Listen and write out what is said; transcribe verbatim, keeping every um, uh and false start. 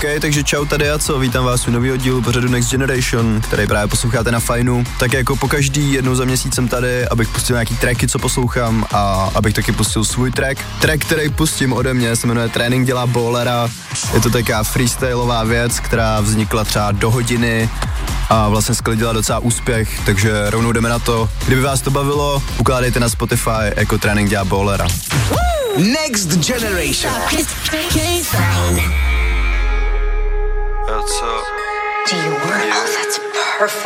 OK, takže čau, tady a co, vítám vás u nového dílu pořadu Next Generation, který právě posloucháte na Fajnu. Tak jako po každý jednou za měsíc jsem tady, abych pustil nějaký tracky, co poslouchám a abych taky pustil svůj track. Track, který pustím ode mě, se jmenuje Trénink dělá bowlera. Je to taková freestyleová věc, která vznikla třeba do hodiny a vlastně sklidila docela úspěch, takže rovnou jdeme na to. Kdyby vás to bavilo, ukládejte na Spotify jako Trénink dělá bowlera. Next Generation. Jo, co? Do you work? Oh, that's perfect.